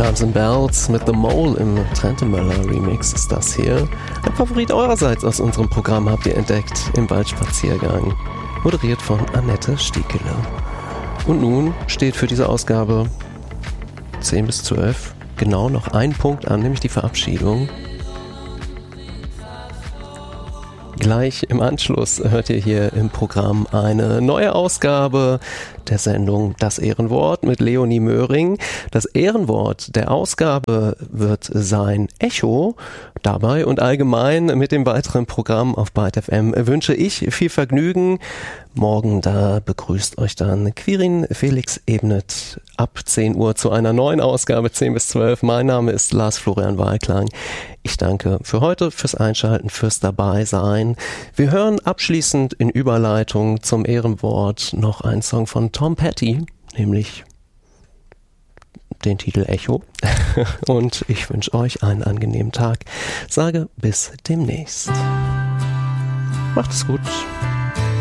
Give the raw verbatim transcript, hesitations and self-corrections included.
Chimes and Bells mit The Mole im Trentemöller Remix ist das hier. Ein Favorit eurerseits aus unserem Programm habt ihr entdeckt im Waldspaziergang. Moderiert von Annette Stiekele. Und nun steht für diese Ausgabe zehn bis zwölf genau noch ein Punkt an, nämlich die Verabschiedung. Gleich im Anschluss hört ihr hier im Programm eine neue Ausgabe der Sendung Das Ehrenwort mit Leonie Möhring. Das Ehrenwort der Ausgabe wird sein Echo. Dabei und allgemein mit dem weiteren Programm auf Byte F M wünsche ich viel Vergnügen. Morgen da begrüßt euch dann Quirin Felix Ebnet ab zehn Uhr zu einer neuen Ausgabe zehn bis zwölf. Mein Name ist Lars Florian Walklang. Ich danke für heute, fürs Einschalten, fürs Dabeisein. Wir hören abschließend in Überleitung zum Ehrenwort noch einen Song von Tom Petty, nämlich den Titel Echo. Und ich wünsche euch einen angenehmen Tag. Sage bis demnächst. Macht es gut.